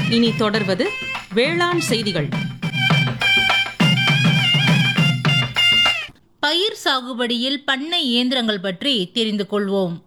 இனி தொடர்வது வேளாண் செய்திகள். பயிர் சாகுபடியில் பண்ணை இயந்திரங்கள் பற்றி தெரிந்து கொள்வோம்.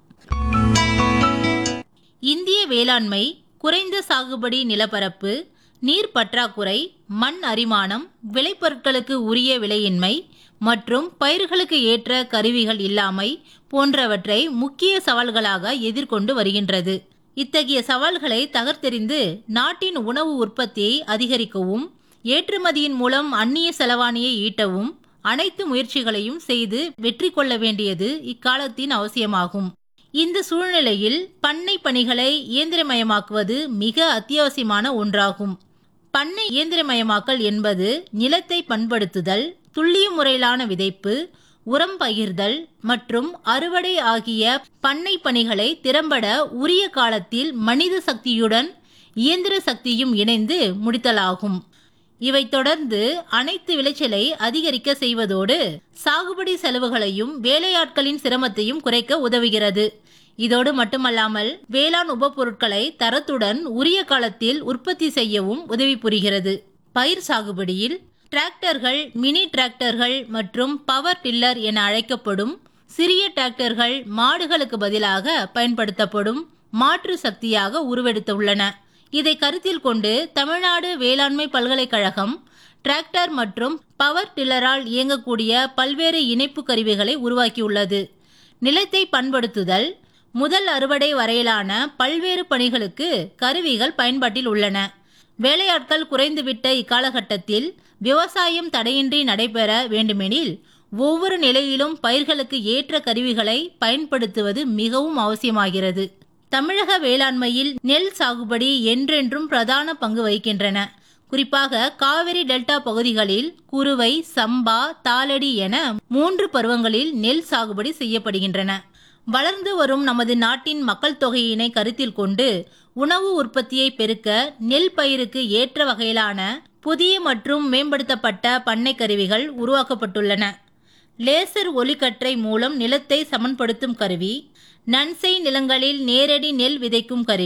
இந்திய வேளாண்மை குறைந்த சாகுபடி நிலப்பரப்பு, நீர் பற்றாக்குறை, மண் அரிமானம், விளைபொருட்களுக்கு உரிய விலையின்மை மற்றும் பயிர்களுக்கு ஏற்ற கருவிகள் இல்லாமை போன்றவற்றை முக்கிய சவால்களாக எதிர்கொண்டு வருகின்றது. இத்தகைய சவால்களை தகர்த்தெறிந்து நாட்டின் உணவு உற்பத்தியை அதிகரிக்கவும், ஏற்றுமதியின் மூலம் அந்நிய செலவாணியை ஈட்டவும் அனைத்து முயற்சிகளையும் செய்து வெற்றி கொள்ள வேண்டியது இக்காலத்தின் அவசியமாகும். இந்த சூழ்நிலையில் பண்ணை பணிகளை இயந்திரமயமாக்குவது மிக அத்தியாவசியமான ஒன்றாகும். பண்ணை இயந்திரமயமாக்கல் என்பது நிலத்தை பண்படுத்துதல், துல்லிய முறையிலான விதைப்பு, உரம் பகிர்தல் மற்றும் அறுவடை ஆகிய பண்ணை பணிகளை திறம்பட உரிய காலத்தில் மனித சக்தியுடன் இயந்திர சக்தியும் இணைந்து முடித்தலாகும். இவை தொடர்ந்து அனைத்து விளைச்சலை அதிகரிக்க செய்வதோடு சாகுபடி செலவுகளையும் வேலையாட்களின் சிரமத்தையும் குறைக்க உதவுகிறது. இதோடு மட்டுமல்லாமல் வேளாண் உபபொருட்களை தரத்துடன் உரிய காலத்தில் உற்பத்தி செய்யவும் உதவி புரிகிறது. பயிர் சாகுபடியில் டிராக்டர்கள், மினி டிராக்டர்கள் மற்றும் பவர் டில்லர் என அழைக்கப்படும் சிறிய டிராக்டர்கள் மாடுகளுக்கு பதிலாக பயன்படுத்தப்படும் மாற்று சக்தியாக உருவெடுத்துள்ளன. இதை கருத்தில் கொண்டு தமிழ்நாடு வேளாண்மை பல்கலைக்கழகம் டிராக்டர் மற்றும் பவர் டில்லரால் இயங்கக்கூடிய பல்வேறு இணைப்பு கருவிகளை உருவாக்கியுள்ளது. நிலத்தை பண்படுத்துதல் முதல் அறுவடை வரையிலான பல்வேறு பணிகளுக்கு கருவிகள் பயன்பாட்டில் உள்ளன. வேலையாட்கள் குறைந்துவிட்ட இக்காலகட்டத்தில் விவசாயம் தடையின்றி நடைபெற வேண்டுமெனில் ஒவ்வொரு நிலையிலும் பயிர்களுக்கு ஏற்ற கருவிகளை பயன்படுத்துவது மிகவும் அவசியமாகிறது. தமிழக வேளாண்மையில் நெல் சாகுபடி என்றென்றும் பிரதான பங்கு வகிக்கின்றன. குறிப்பாக காவிரி டெல்டா பகுதிகளில் குறுவை, சம்பா, தாளடி என 3 பருவங்களில் நெல் சாகுபடி செய்யப்படுகின்றன. வளர்ந்து வரும் நமது நாட்டின் மக்கள் தொகையினை கருத்தில் கொண்டு உணவு உற்பத்தியை பெருக்க நெல் பயிருக்கு ஏற்ற வகையிலான புதிய மற்றும் மேம்படுத்தப்பட்ட பண்ணை கருவிகள் உருவாக்கப்பட்டுள்ளன. லேசர் ஒளிக்கற்றை மூலம் நிலத்தை சமன்படுத்தும் கருவி, நன்செய் நிலங்களில் நேரடி நெல் விதைக்கும் கருவி,